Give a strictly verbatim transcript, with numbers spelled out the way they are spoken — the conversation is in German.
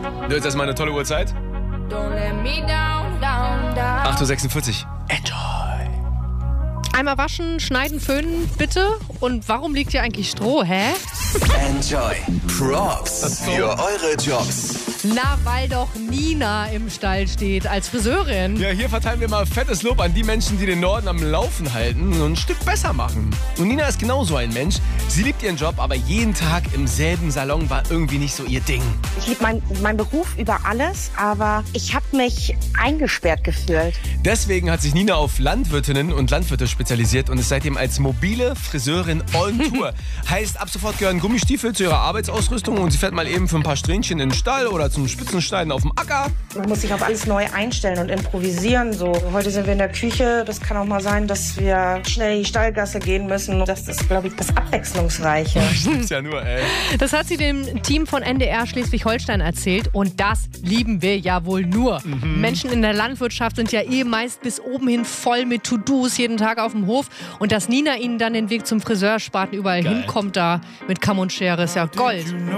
Jetzt erstmal eine tolle Uhrzeit. acht Uhr sechsundvierzig. Enjoy. Einmal waschen, schneiden, föhnen, bitte. Und warum liegt hier eigentlich Stroh, hä? Enjoy. Props für eure Jobs. Na, weil doch Nina im Stall steht als Friseurin. Ja, hier verteilen wir mal fettes Lob an die Menschen, die den Norden am Laufen halten und ein Stück besser machen. Und Nina ist genauso ein Mensch. Sie liebt ihren Job, aber jeden Tag im selben Salon war irgendwie nicht so ihr Ding. Ich liebe mein, meinen Beruf über alles, aber ich habe mich eingesperrt gefühlt. Deswegen hat sich Nina auf Landwirtinnen und Landwirte spezialisiert und ist seitdem als mobile Friseurin on Tour. Heißt, ab sofort gehören Gummistiefel zu ihrer Arbeitsausrüstung und sie fährt mal eben für ein paar Strähnchen in den Stall oder zum Spitzenschneiden auf dem Acker. Man muss sich auf alles neu einstellen und improvisieren. So, heute sind wir in der Küche. Das kann auch mal sein, dass wir schnell in die Stallgasse gehen müssen. Das ist, glaube ich, das Abwechslungsreiche. Stimmt's ja nur, ey. Das hat sie dem Team von N D R Schleswig-Holstein erzählt. Und das lieben wir ja wohl nur. Mhm. Menschen in der Landwirtschaft sind ja eh meist bis oben hin voll mit To-Dos jeden Tag auf dem Hof. Und dass Nina ihnen dann den Weg zum Friseur spart, überall Geil. hinkommt da mit Kamm und Schere, ist ja Gold.